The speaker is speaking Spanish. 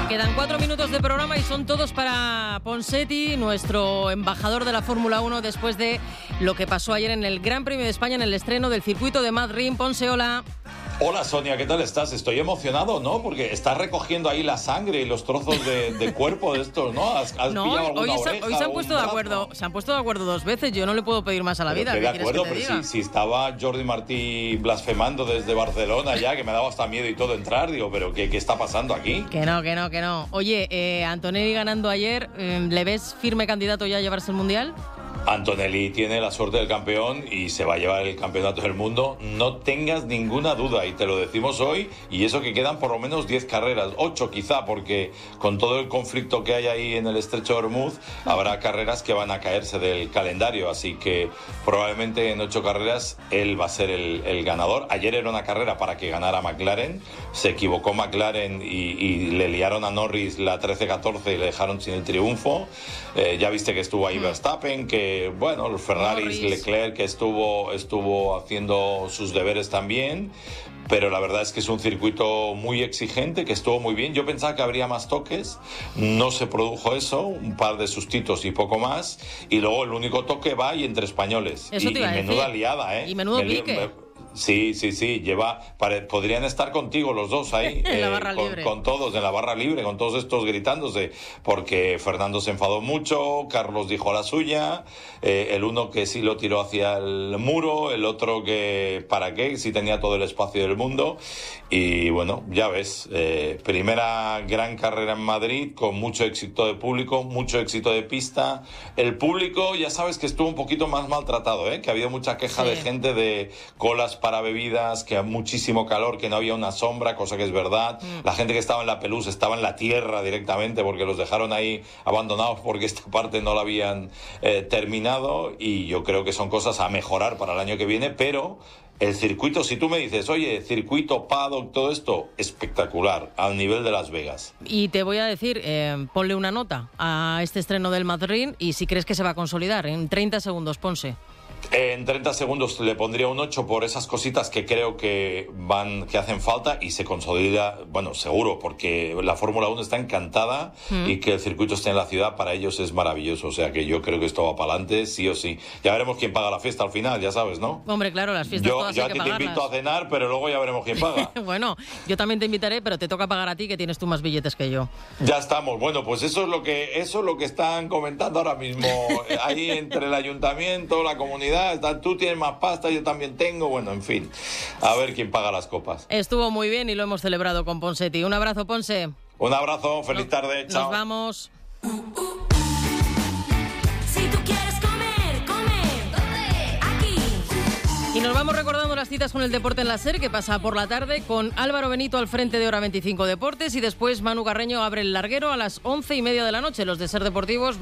Quedan 4 minutos de programa y son todos para Ponseti, nuestro embajador de la Fórmula 1, después de lo que pasó ayer en el Gran Premio de España, en el estreno del circuito de Madrid. Ponce, hola. Hola Sonia, ¿qué tal estás? Estoy emocionado, ¿no? Porque estás recogiendo ahí la sangre y los trozos de cuerpo de estos, ¿no? ¿Has pillado alguna oreja, hoy se han puesto de acuerdo. Se han puesto de acuerdo 2 veces. Yo no le puedo pedir más a la vida. De ¿Qué quieres acuerdo, que te pero diga? si estaba Jordi Martí blasfemando desde Barcelona ya, que me daba hasta miedo y todo entrar, digo, pero ¿qué está pasando aquí? Que no. Oye, Antonelli ganando ayer, ¿le ves firme candidato ya a llevarse el Mundial? Antonelli tiene la suerte del campeón y se va a llevar el campeonato del mundo, no tengas ninguna duda, y te lo decimos hoy, y eso que quedan por lo menos 10 carreras, 8 quizá, porque con todo el conflicto que hay ahí en el Estrecho de Hormuz, habrá carreras que van a caerse del calendario, así que probablemente en 8 carreras él va a ser el ganador. Ayer era una carrera para que ganara McLaren, se equivocó McLaren y le liaron a Norris la 13-14 y le dejaron sin el triunfo. Ya viste que estuvo ahí Verstappen, que bueno, los Ferraris, Leclerc, que estuvo haciendo sus deberes también, pero la verdad es que es un circuito muy exigente, que estuvo muy bien. Yo pensaba que habría más toques, no se produjo eso, un par de sustitos y poco más, y luego el único toque va y entre españoles. Eso te iba a decir. Menuda liada, ¿eh? Y menudo pique. Sí, podrían estar contigo los dos ahí, en la barra libre. Con todos, en la barra libre, con todos estos gritándose, porque Fernando se enfadó mucho, Carlos dijo la suya, el uno que sí lo tiró hacia el muro, el otro que ¿para qué? Si tenía todo el espacio del mundo, y bueno, ya ves, primera gran carrera en Madrid, con mucho éxito de público, mucho éxito de pista. El público, ya sabes que estuvo un poquito más maltratado, que ha habido mucha queja de gente de colas para bebidas, que muchísimo calor, que no había una sombra, cosa que es verdad. La gente que estaba en la Pelouse estaba en la tierra directamente porque los dejaron ahí abandonados porque esta parte no la habían terminado, y yo creo que son cosas a mejorar para el año que viene, pero el circuito, si tú me dices, oye, circuito, paddock, todo esto, espectacular, al nivel de Las Vegas. Y te voy a decir, ponle una nota a este estreno del Madrid y si crees que se va a consolidar en 30 segundos, Ponce. En 30 segundos le pondría un 8 por esas cositas que creo que hacen falta, y se consolida, bueno, seguro, porque la Fórmula 1 está encantada y que el circuito esté en la ciudad para ellos es maravilloso, o sea que yo creo que esto va para adelante, sí o sí. Ya veremos quién paga la fiesta al final, ya sabes, ¿no? Hombre, claro, las fiestas todas hay que pagarlas. Yo a ti te invito a cenar, pero luego ya veremos quién paga. Bueno, yo también te invitaré, pero te toca pagar a ti, que tienes tú más billetes que yo. Ya estamos. Bueno, pues eso es lo que están comentando ahora mismo ahí entre el ayuntamiento, la comunidad. Tú tienes más pasta, yo también tengo, bueno, en fin, a ver quién paga las copas. Estuvo muy bien y lo hemos celebrado con Ponseti. Un abrazo, Ponce. Un abrazo, feliz tarde, chao. Nos vamos. Si tú quieres comer, come aquí. Y nos vamos recordando las citas con el deporte en la SER, que pasa por la tarde con Álvaro Benito al frente de Hora 25 Deportes, y después Manu Carreño abre el larguero a las 11:30 de la noche. Los de SER Deportivos